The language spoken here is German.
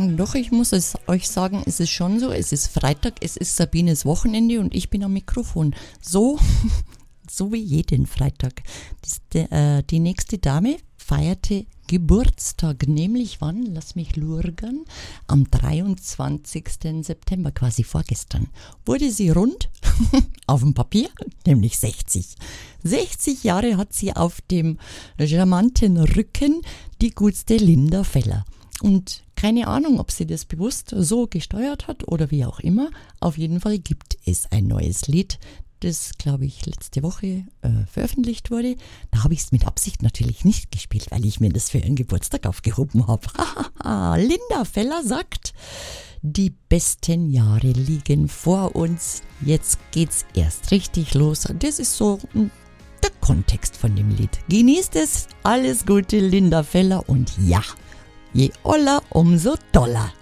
Doch, ich muss es euch sagen, es ist schon so, es ist Freitag, es ist Sabines Wochenende und ich bin am Mikrofon. So wie jeden Freitag. Die nächste Dame feierte Geburtstag, nämlich wann? Lass mich lurgern. Am 23. September, quasi vorgestern, wurde sie rund auf dem Papier, nämlich 60. 60 Jahre hat sie auf dem charmanten Rücken, die gutste Linda Feller. Und keine Ahnung, ob sie das bewusst so gesteuert hat oder wie auch immer. Auf jeden Fall gibt es ein neues Lied, das, glaube ich, letzte Woche veröffentlicht wurde. Da habe ich es mit Absicht natürlich nicht gespielt, weil ich mir das für ihren Geburtstag aufgehoben habe. Linda Feller sagt, die besten Jahre liegen vor uns. Jetzt geht's erst richtig los. Das ist so der Kontext von dem Lied. Genießt es. Alles Gute, Linda Feller. Und ja, je oller, umso doller.